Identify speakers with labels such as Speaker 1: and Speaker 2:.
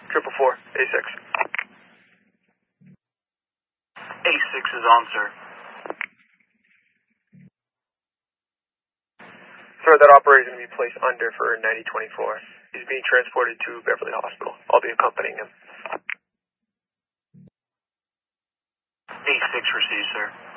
Speaker 1: Triple four, A6.
Speaker 2: A6 is on, sir.
Speaker 1: Sir, that operator is going to be placed under for 9024. He's being transported to Beverly Hospital. I'll be accompanying him.
Speaker 2: A6 received, sir.